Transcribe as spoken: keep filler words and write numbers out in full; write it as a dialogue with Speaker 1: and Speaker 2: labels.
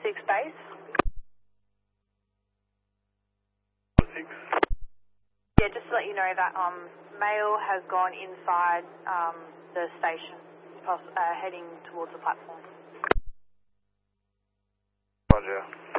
Speaker 1: six base.
Speaker 2: Six.
Speaker 1: Yeah, just to let you know that um, mail has gone inside um, the station, uh, heading towards the platform.
Speaker 2: Roger.